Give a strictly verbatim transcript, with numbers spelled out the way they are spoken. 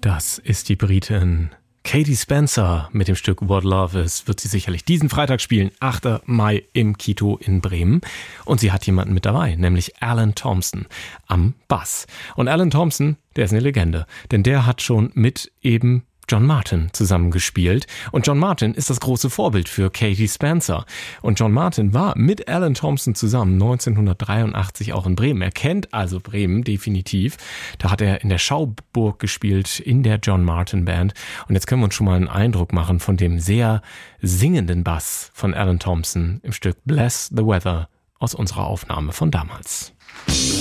Das ist die Britin Katie Spencer mit dem Stück What Love Is. Wird sie sicherlich diesen Freitag spielen, achter Mai im Kito in Bremen. Und sie hat jemanden mit dabei, nämlich Alan Thompson am Bass. Und Alan Thompson, der ist eine Legende, denn der hat schon mit eben John Martyn zusammengespielt. Und John Martyn ist das große Vorbild für Katie Spencer. Und John Martyn war mit Alan Thompson zusammen neunzehnhundertdreiundachtzig auch in Bremen. Er kennt also Bremen definitiv. Da hat er in der Schauburg gespielt, in der John Martyn Band. Und jetzt können wir uns schon mal einen Eindruck machen von dem sehr singenden Bass von Alan Thompson im Stück Bless the Weather aus unserer Aufnahme von damals.